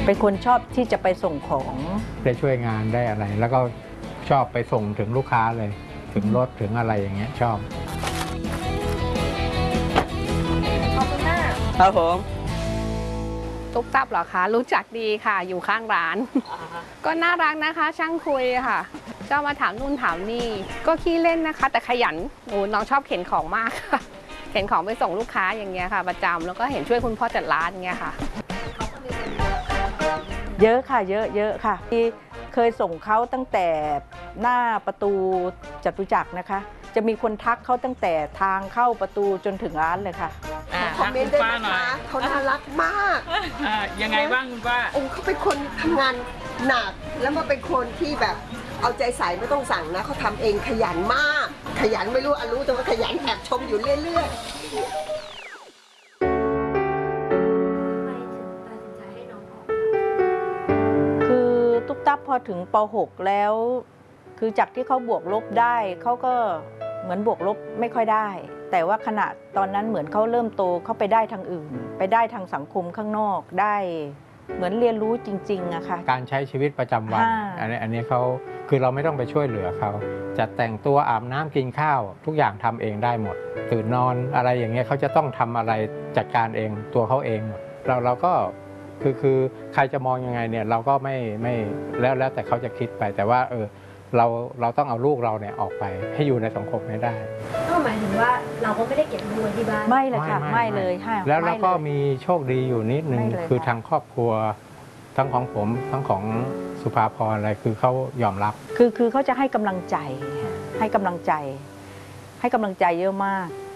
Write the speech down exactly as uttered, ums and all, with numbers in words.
เป็นคนชอบที่จะไปส่งของได้ช่วยงานได้อะไรแล้วก็ชอบไปส่งถึงลูกค้าเลยถึงรถถึงอะไรอย่างเงี้ยชอบขอบคุณมากครับผมตุ๊กตับเหรอคะรู้จักดีค่ะอยู่ข้างร้าน ก็น่ารักนะคะช่างคุยค่ะเจ้ามาถามนู่นถามนี่ก็ขี้เล่นนะคะแต่ขยันโอ้น้องชอบเข็นของมากค่ะเข็นของไปส่งลูกค้าอย่างเงี้ยค่ะประจำแล้วก็เห็นช่วยคุณพ่อจัดร้านอย่างเงี้ยค่ะเยอะค่ะเยอะเยอะค่ะที่เคยส่งเขาตั้งแต่หน้าประตูจตุจักรนะคะจะมีคนทักเขาตั้งแต่ทางเข้าประตูจนถึงร้านเลยค่ะคอมเมนต์ด้วยนะคะเขาน่ารักมากยังไงบ้างคุณป้าโอ้เขาเป็นคนทำงานหนักแล้วมาเป็นคนที่แบบเอาใจใส่ไม่ต้องสั่งนะเขาทำเองขยันมากขยันไม่รู้อ่ะรู้แต่ว่าขยันแอบชมอยู่เรื่อยๆคือตุ๊กตับพอถึงป หก แล้วคือจากที่เขาบวกลบได้เขาก็เหมือนบวกลบไม่ค่อยได้แต่ว่าขณะตอนนั้นเหมือนเขาเริ่มโตเขาไปได้ทางอื่นไปได้ทางสังคมข้างนอกได้เหมือนเรียนรู้จริงๆอะค่ะการใช้ชีวิตประจำวันอันนี้อันนี้เขาคือเราไม่ต้องไปช่วยเหลือเขาจะแต่งตัวอาบน้ำกินข้าวทุกอย่างทำเองได้หมดตื่นนอนอะไรอย่างเงี้ยเขาจะต้องทำอะไรจัดการเองตัวเขาเองหมดเราเราก็คือคือใครจะมองยังไงเนี่ยเราก็ไม่ไม่แล้วแล้วแต่เขาจะคิดไปแต่ว่าเออเราเราต้องเอาลูกเราเนี่ยออกไปให้อยู่ในสังคมให้ได้ก็หมายถึงว่าเราก็ไม่ได้เก็บลูกไว้ที่บ้านไม่เลยค่ะไม่เลยค่ะแล้วเราก็มีโชคดีอยู่นิดนึงคือทางครอบครัวทั้งของผมทั้งของสุภาพรอะไรคือเขายอมรับคือคือเขาจะให้กำลังใจให้กำลังใจให้กำลังใจเยอะมาก